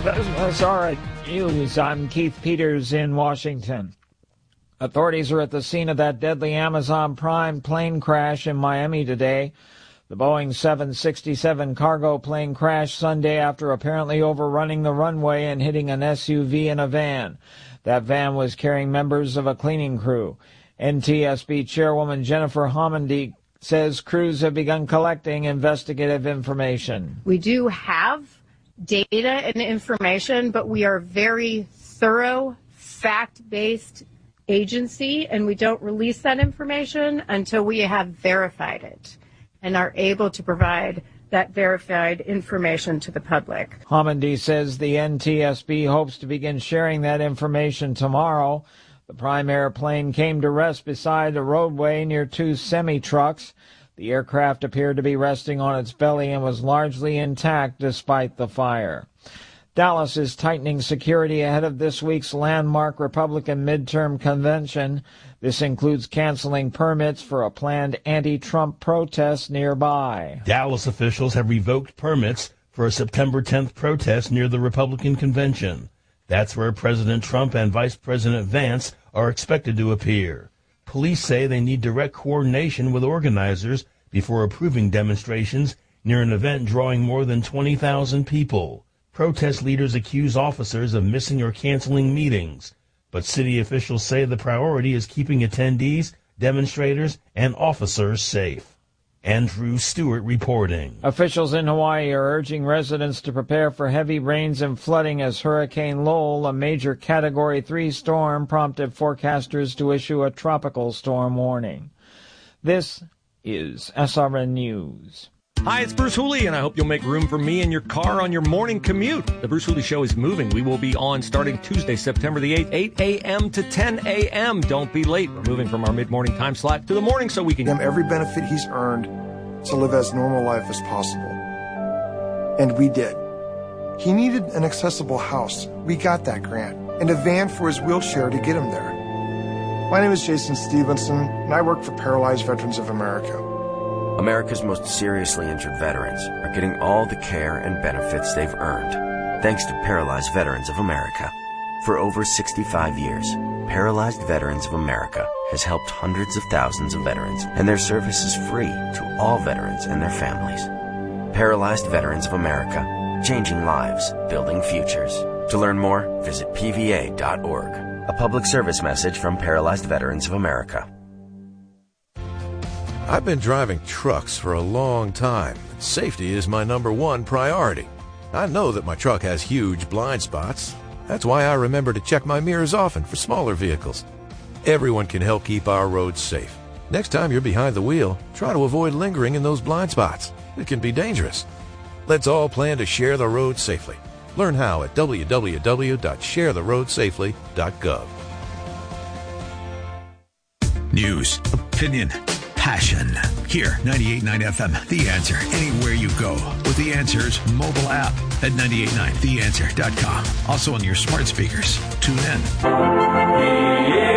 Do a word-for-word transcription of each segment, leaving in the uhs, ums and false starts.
S R News. I'm Keith Peters in Washington. Authorities are at the scene of that deadly Amazon Prime plane crash in Miami today. The Boeing seven sixty-seven cargo plane crashed Sunday after apparently overrunning the runway and hitting an S U V and a van. That van was carrying members of a cleaning crew. N T S B Chairwoman Jennifer Homendy says crews have begun collecting investigative information. We do have data and information, but we are a very thorough, fact-based agency, and we don't release that information until we have verified it and are able to provide that verified information to the public. Homendy says the N T S B hopes to begin sharing that information tomorrow. The Prime airplane came to rest beside a roadway near two semi-trucks. The aircraft appeared to be resting on its belly and was largely intact despite the fire. Dallas is tightening security ahead of this week's landmark Republican midterm convention. This includes canceling permits for a planned anti-Trump protest nearby. Dallas officials have revoked permits for a September tenth protest near the Republican convention. That's where President Trump and Vice President Vance are expected to appear. Police say they need direct coordination with organizers before approving demonstrations near an event drawing more than twenty thousand people. Protest leaders accuse officers of missing or canceling meetings, but city officials say the priority is keeping attendees, demonstrators, and officers safe. Andrew Stewart reporting. Officials in Hawaii are urging residents to prepare for heavy rains and flooding as Hurricane Lowell, a major Category three storm, prompted forecasters to issue a tropical storm warning. This is S R N News. Hi, it's Bruce Hooley, and I hope you'll make room for me in your car on your morning commute. The Bruce Hooley Show is moving. We will be on starting Tuesday, September the eighth, eight a.m. to ten a.m. Don't be late. We're moving from our mid-morning time slot to the morning so we can... Him every benefit he's earned to live as normal life as possible. And we did. He needed an accessible house. We got that grant. And a van for his wheelchair to get him there. My name is Jason Stevenson, and I work for Paralyzed Veterans of America. America's most seriously injured veterans are getting all the care and benefits they've earned, thanks to Paralyzed Veterans of America. For over sixty-five years, Paralyzed Veterans of America has helped hundreds of thousands of veterans, and their service is free to all veterans and their families. Paralyzed Veterans of America, changing lives, building futures. To learn more, visit P V A dot org. A public service message from Paralyzed Veterans of America. I've been driving trucks for a long time. Safety is my number one priority. I know that my truck has huge blind spots. That's why I remember to check my mirrors often for smaller vehicles. Everyone can help keep our roads safe. Next time you're behind the wheel, try to avoid lingering in those blind spots. It can be dangerous. Let's all plan to share the road safely. Learn how at w w w dot share the road safely dot gov. News, opinion, passion. Here, ninety-eight point nine F M, The Answer. Anywhere you go with The Answer's mobile app at nine eight nine the answer dot com. Also on your smart speakers. Tune in.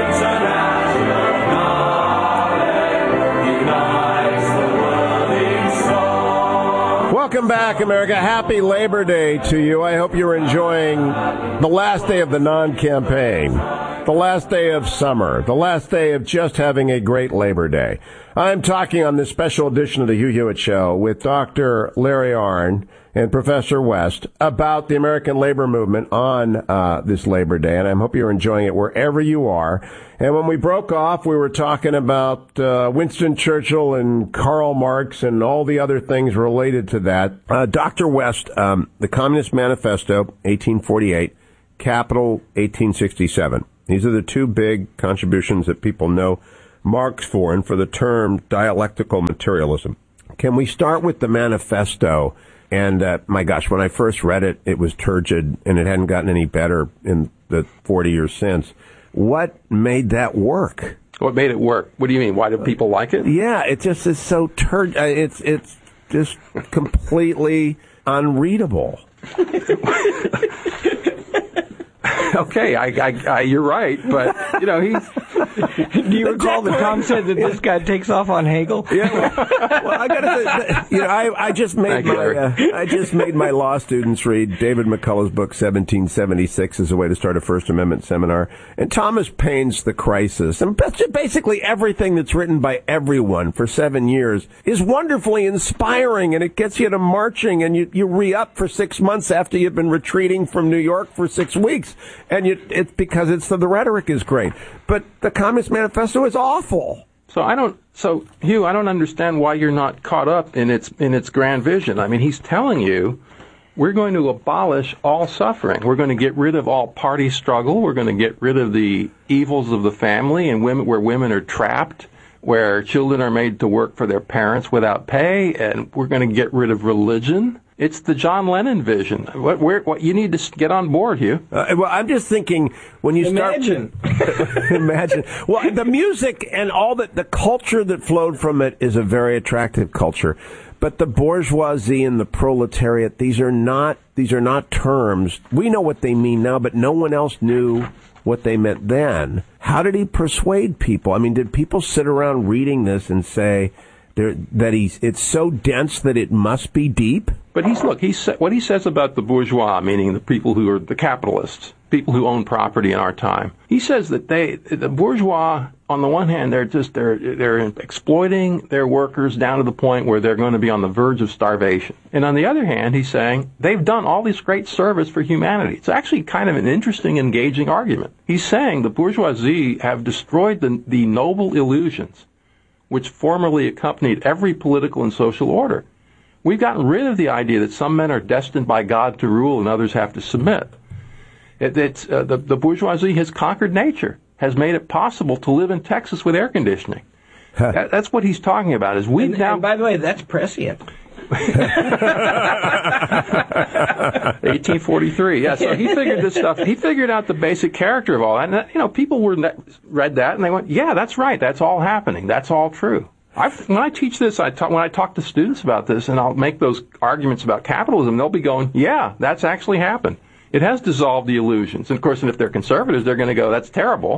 Welcome back, America. Happy Labor Day to you. I hope you're enjoying the last day of the non-campaign, the last day of summer, the last day of just having a great Labor Day. I'm talking on this special edition of the Hugh Hewitt Show with Doctor Larry Arnn and Professor West about the American labor movement on uh, this Labor Day, and I hope you're enjoying it wherever you are. And when we broke off, we were talking about uh, Winston Churchill and Karl Marx and all the other things related to that. Uh, Doctor West, um, the Communist Manifesto, eighteen forty-eight, Capital, eighteen sixty-seven. These are the two big contributions that people know Marx for, and for the term dialectical materialism. Can we start with the manifesto? And, uh, my gosh, when I first read it, it was turgid, and it hadn't gotten any better in the forty years since. What made that work? What made it work? What do you mean? Why do people like it? Yeah, it just is so turgid. It's, it's just completely unreadable. Okay, I, I, I, you're right, but, you know, he's... Do you recall that Tom said that this guy takes off on Hegel? Yeah. Well, well I got to say, you know, I, I just made Thank you, my uh, I just made my law students read David McCullough's book seventeen seventy-six as a way to start a First Amendment seminar, and Thomas Paine's The Crisis, and basically everything that's written by everyone for seven years is wonderfully inspiring, and it gets you to marching, and you you re-up for six months after you've been retreating from New York for six weeks, and you, it's because it's the, the rhetoric is great, but the Communist Manifesto is awful. So I don't. So Hugh, I don't understand why you're not caught up in its in its grand vision. I mean, he's telling you we're going to abolish all suffering. We're going to get rid of all party struggle. We're going to get rid of the evils of the family and women where women are trapped, where children are made to work for their parents without pay, and we're going to get rid of religion. It's the John Lennon vision. What, where, what you need to get on board, Hugh. Uh, well, I'm just thinking when you Imagine. start imagine. Well, the music and all that, the culture that flowed from it is a very attractive culture. But the bourgeoisie and the proletariat, these are not these are not terms. We know what they mean now, but no one else knew what they meant then. How did he persuade people? I mean, did people sit around reading this and say that he's it's so dense that it must be deep? But he's look, he's what he says about the bourgeois, meaning the people who are the capitalists, people who own property in our time. He says that they, the bourgeois, on the one hand, they're just they're they're exploiting their workers down to the point where they're going to be on the verge of starvation. And on the other hand, he's saying they've done all this great service for humanity. It's actually kind of an interesting, engaging argument. He's saying the bourgeoisie have destroyed the the noble illusions which formerly accompanied every political and social order. We've gotten rid of the idea that some men are destined by God to rule and others have to submit. It, it's, uh, the, the bourgeoisie has conquered nature, has made it possible to live in Texas with air conditioning. that, that's what he's talking about. Is we and, now? And by the way, that's prescient. eighteen forty-three. Yeah, so he figured this stuff. He figured out the basic character of all that. And that, you know, people were read that and they went, "Yeah, that's right. That's all happening. That's all true." I, when I teach this, I talk, when I talk to students about this, and I'll make those arguments about capitalism, they'll be going, "Yeah, that's actually happened. It has dissolved the illusions." And of course, and if they're conservatives, they're going to go, "That's terrible."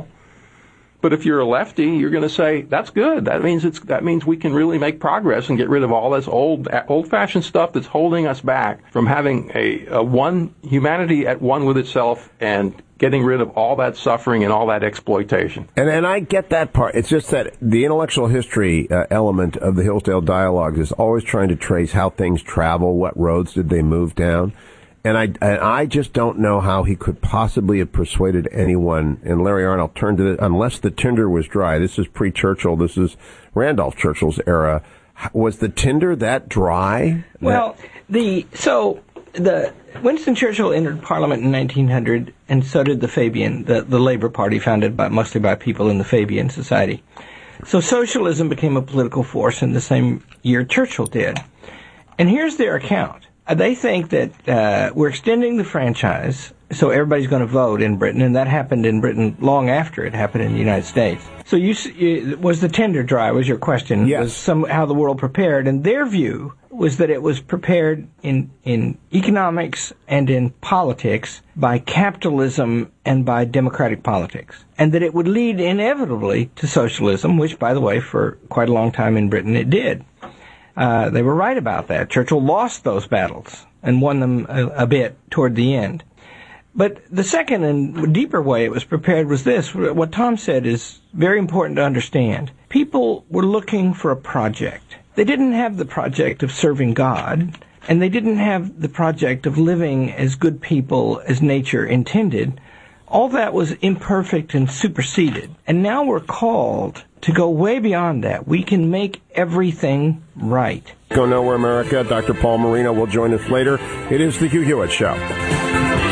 But if you're a lefty, you're going to say, "That's good. That means it's that means we can really make progress and get rid of all this old old-fashioned stuff that's holding us back from having a, a one humanity at one with itself and getting rid of all that suffering and all that exploitation." And and I get that part. It's just that the intellectual history uh, element of the Hillsdale Dialogues is always trying to trace how things travel, what roads did they move down. And I, and I just don't know how he could possibly have persuaded anyone. And Larry Arndt, I'll turn to this, unless the tinder was dry. This is pre-Churchill. This is Randolph Churchill's era. Was the tinder that dry? Well, the so the Winston Churchill entered Parliament in nineteen hundred, and so did the Fabian, the, the Labour Party, founded by mostly by people in the Fabian Society. So socialism became a political force in the same year Churchill did. And here's their account. They think that uh, we're extending the franchise, so everybody's going to vote in Britain, and that happened in Britain long after it happened in the United States. So you, you was the tender dry, was your question. Yes. Was some, how the world prepared, and their view was that it was prepared in, in economics and in politics by capitalism and by democratic politics, and that it would lead inevitably to socialism, which, by the way, for quite a long time in Britain it did. Uh, they were right about that. Churchill lost those battles and won them a, a bit toward the end. But the second and deeper way it was prepared was this. What Tom said is very important to understand. People were looking for a project. They didn't have the project of serving God, and they didn't have the project of living as good people as nature intended. All that was imperfect and superseded. And now we're called to go way beyond that. We can make everything right. Go Nowhere America. Doctor Paul Marino will join us later. It is the Hugh Hewitt Show.